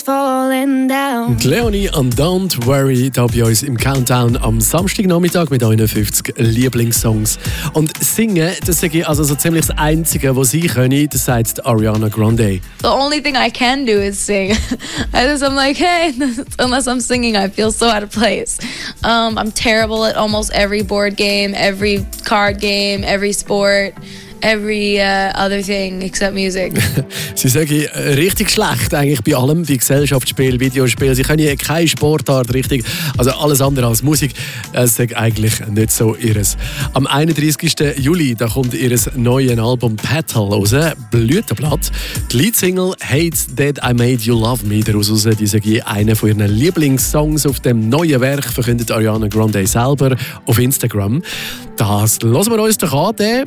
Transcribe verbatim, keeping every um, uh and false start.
falling down. Die Leonie an Don't Worry, da bei uns im Countdown am Samstagnachmittag mit einundfünfzig Lieblingssongs. Und singen, das sage ich also so ziemlich das Einzige, was sie können, das sagt Ariana Grande. The only thing I can do is sing. I just, I'm like, hey, unless I'm singing, I feel so out of place. Um, I'm terrible at almost every board game, every card game, every sport. Every uh, other thing except music. Sie sagen richtig schlecht eigentlich bei allem, wie Gesellschaftsspiel, Videospiel. Sie können ja keine Sportart richtig, also alles andere als Musik. Das ist eigentlich nicht so ihres. Am einunddreißigsten Juli da kommt ihr neues Album Petal raus, Blütenblatt. Die Leadsingle Hate That I Made You Love Me daraus raus, die sagen einer von ihren Lieblingssongs auf dem neuen Werk, verkündet Ariana Grande selber auf Instagram. Das hören wir uns doch an.